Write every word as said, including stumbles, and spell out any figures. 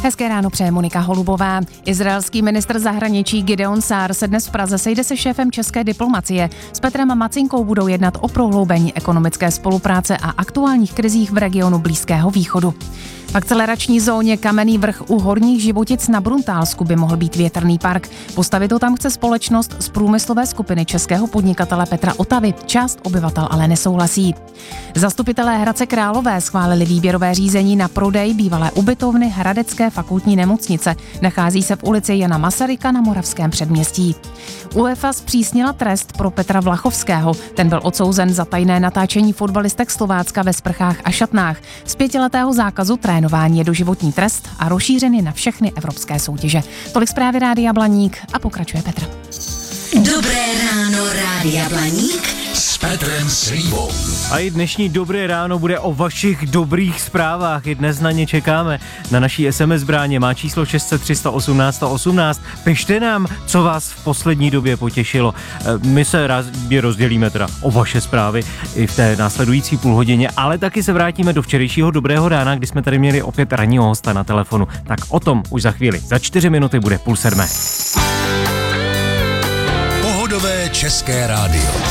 Hezké ráno přeje Monika Holubová. Izraelský ministr zahraničí Gideon Sa'ar se dnes v Praze sejde se šéfem české diplomacie. S Petrem Macinkou budou jednat o prohloubení ekonomické spolupráce a aktuálních krizích v regionu Blízkého východu. V akcelerační zóně Kamenný vrch u Horních Životic na Bruntálsku by mohl být větrný park. Postavit to tam chce společnost z průmyslové skupiny českého podnikatele Petra Otavy. Část obyvatel ale nesouhlasí. Zastupitelé Hradce Králové schválili výběrové řízení na prodej bývalé ubytovny Hradecké fakultní nemocnice. Nachází se v ulici Jana Masaryka na Moravském předměstí. UEFA zpřísnila trest pro Petra Vlachovského. Ten byl odsouzen za tajné natáčení fotbalistek Slovácka ve sprchách a šatnách. Z pětiletého zákazu trénování je doživotní trest a rozšířen je na všechny evropské soutěže. Tolik zprávy Rádia Blaník a pokračuje Petr. Dobré ráno, Rádia Blaník s Petrem Slívou. A i dnešní Dobré ráno bude o vašich dobrých zprávách. I dnes na ně čekáme. Na naší es em es bráně má číslo šest set tři sta osmnáct osmnáct. Pište nám, co vás v poslední době potěšilo. My se rádi rozdělíme teda o vaše zprávy i v té následující půlhodině, ale taky se vrátíme do včerejšího Dobrého rána, kdy jsme tady měli opět ranního hosta na telefonu. Tak o tom už za chvíli. Za čtyři minuty bude půl sedmé. Pohodové české rádio.